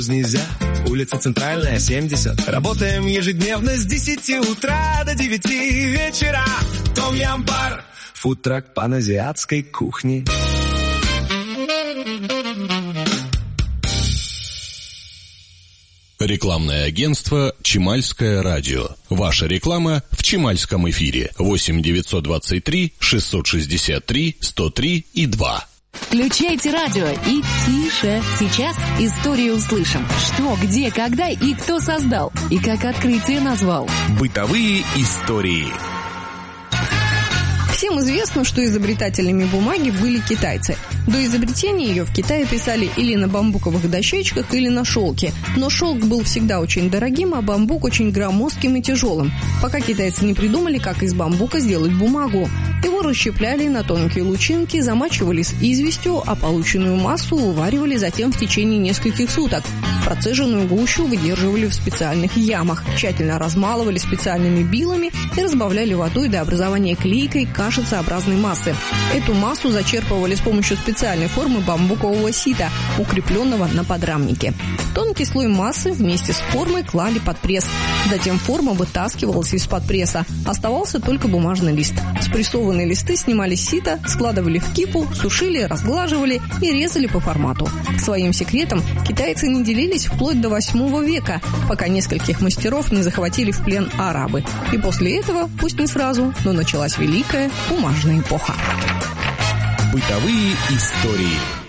Нельзя. Улица Центральная, 70. Работаем ежедневно с 10 утра до 9 вечера. Том-ям-бар, фудтрак паназиатской кухни. Рекламное агентство «Чемальское радио». Ваша реклама в Чемальском эфире. 8 923 663 103 и 2. Включайте радио и тише. Сейчас историю услышим. Что, где, когда и кто создал. И как открытие назвал. Бытовые истории. Всем известно, что изобретателями бумаги были китайцы. До изобретения ее в Китае писали или на бамбуковых дощечках, или на шелке. Но шелк был всегда очень дорогим, а бамбук очень громоздким и тяжелым, пока китайцы не придумали, как из бамбука сделать бумагу. Его расщепляли на тонкие лучинки, замачивали с известью, а полученную массу уваривали затем в течение нескольких суток. Процеженную гущу выдерживали в специальных ямах, тщательно размалывали специальными билами и разбавляли водой до образования клейкой кашицеобразной массы. Эту массу зачерпывали с помощью специальной формы бамбукового сита, укрепленного на подрамнике. Тонкий слой массы вместе с формой клали под пресс. Затем форма вытаскивалась из-под пресса. Оставался только бумажный лист. Спрессованные листы снимали с сита, складывали в кипу, сушили, разглаживали и резали по формату. Своим секретом китайцы не делились вплоть до 8 века, пока нескольких мастеров не захватили в плен арабы. И после этого, пусть не сразу, но началась великая бумажная эпоха. Бытовые истории.